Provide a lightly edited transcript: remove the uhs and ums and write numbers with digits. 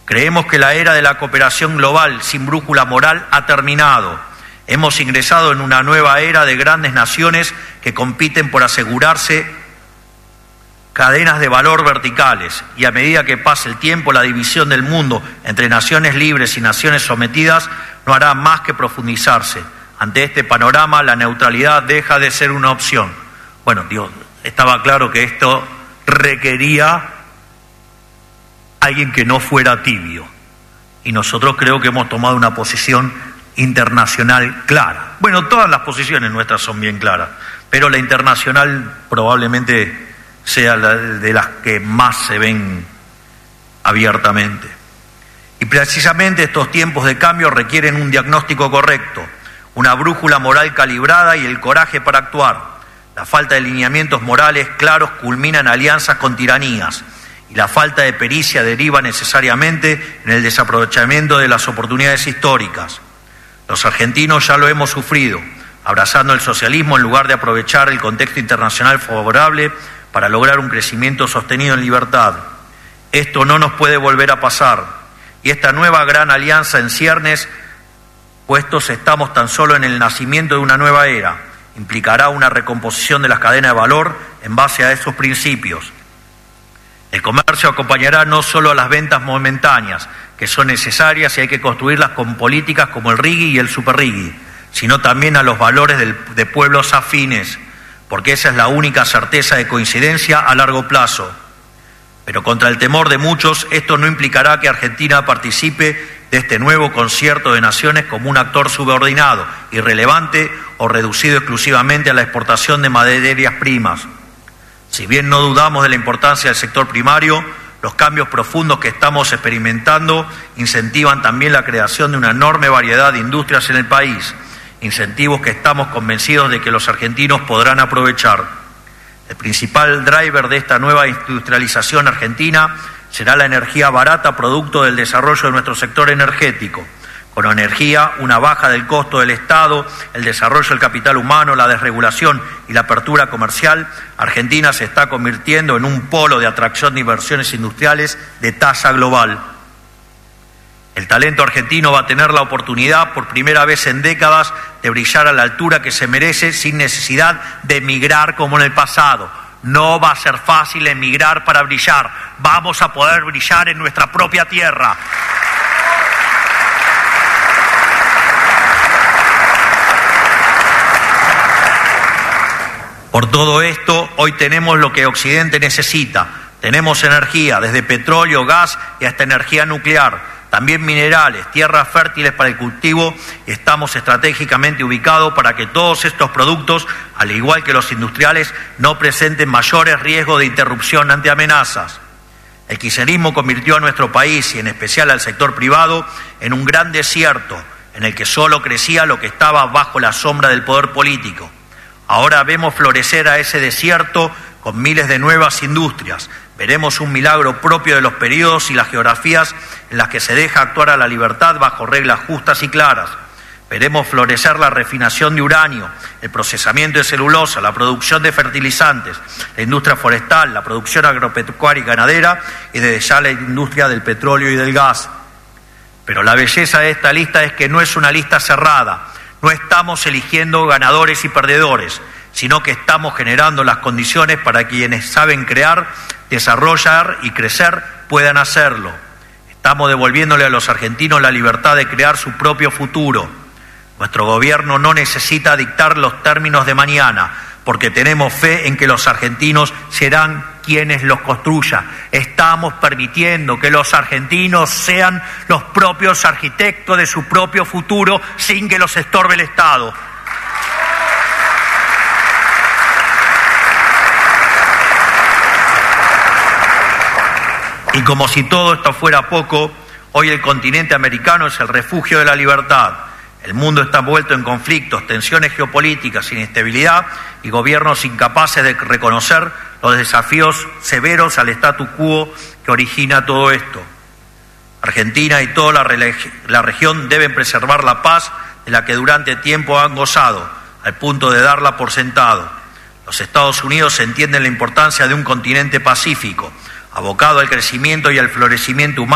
Creemos que la era de la cooperación global sin brújula moral ha terminado. Hemos ingresado en una nueva era de grandes naciones que compiten por asegurarse cadenas de valor verticales, y a medida que pase el tiempo, la división del mundo entre naciones libres y naciones sometidas no hará más que profundizarse. Ante este panorama, la neutralidad deja de ser una opción. Bueno, estaba claro que esto requería alguien que no fuera tibio, y nosotros creo que hemos tomado una posición internacional clara. Bueno, todas las posiciones nuestras son bien claras, pero la internacional probablemente sea la de las que más se ven abiertamente. Y precisamente estos tiempos de cambio requieren un diagnóstico correcto, una brújula moral calibrada y el coraje para actuar. La falta de lineamientos morales claros culmina en alianzas con tiranías, y la falta de pericia deriva necesariamente en el desaprovechamiento de las oportunidades históricas. Los argentinos ya lo hemos sufrido, abrazando el socialismo en lugar de aprovechar el contexto internacional favorable para lograr un crecimiento sostenido en libertad. Esto no nos puede volver a pasar, y esta nueva gran alianza en ciernes, puestos estamos tan solo en el nacimiento de una nueva era, implicará una recomposición de las cadenas de valor en base a esos principios. El comercio acompañará no solo a las ventas momentáneas, que son necesarias y hay que construirlas con políticas como el RIGI y el Super RIGI, sino también a los valores de pueblos afines, porque esa es la única certeza de coincidencia a largo plazo. Pero contra el temor de muchos, esto no implicará que Argentina participe de este nuevo concierto de naciones como un actor subordinado, irrelevante o reducido exclusivamente a la exportación de materias primas. Si bien no dudamos de la importancia del sector primario, los cambios profundos que estamos experimentando incentivan también la creación de una enorme variedad de industrias en el país, incentivos que estamos convencidos de que los argentinos podrán aprovechar. El principal driver de esta nueva industrialización argentina será la energía barata, producto del desarrollo de nuestro sector energético. Con energía, una baja del costo del Estado, el desarrollo del capital humano, la desregulación y la apertura comercial, Argentina se está convirtiendo en un polo de atracción de inversiones industriales de talla global. El talento argentino va a tener la oportunidad, por primera vez en décadas, de brillar a la altura que se merece sin necesidad de emigrar como en el pasado. No va a ser fácil emigrar para brillar. Vamos a poder brillar en nuestra propia tierra. Por todo esto, hoy tenemos lo que Occidente necesita. Tenemos energía, desde petróleo, gas y hasta energía nuclear. También minerales, tierras fértiles para el cultivo, y estamos estratégicamente ubicados para que todos estos productos, al igual que los industriales, no presenten mayores riesgos de interrupción ante amenazas. El kirchnerismo convirtió a nuestro país, y en especial al sector privado, en un gran desierto, en el que solo crecía lo que estaba bajo la sombra del poder político. Ahora vemos florecer a ese desierto con miles de nuevas industrias. Veremos un milagro propio de los periodos y las geografías en las que se deja actuar a la libertad bajo reglas justas y claras. Veremos florecer la refinación de uranio, el procesamiento de celulosa, la producción de fertilizantes, la industria forestal, la producción agropecuaria y ganadera, y desde ya la industria del petróleo y del gas. Pero la belleza de esta lista es que no es una lista cerrada. No estamos eligiendo ganadores y perdedores, sino que estamos generando las condiciones para que quienes saben crear, desarrollar y crecer puedan hacerlo. Estamos devolviéndole a los argentinos la libertad de crear su propio futuro. Nuestro gobierno no necesita dictar los términos de mañana, porque tenemos fe en que los argentinos serán quienes los construyan. Estamos permitiendo que los argentinos sean los propios arquitectos de su propio futuro sin que los estorbe el Estado. Y como si todo esto fuera poco, hoy el continente americano es el refugio de la libertad. El mundo está envuelto en conflictos, tensiones geopolíticas, inestabilidad y gobiernos incapaces de reconocer los desafíos severos al statu quo que origina todo esto. Argentina y toda la región deben preservar la paz de la que durante tiempo han gozado, al punto de darla por sentado. Los Estados Unidos entienden la importancia de un continente pacífico, abocado al crecimiento y al florecimiento humano.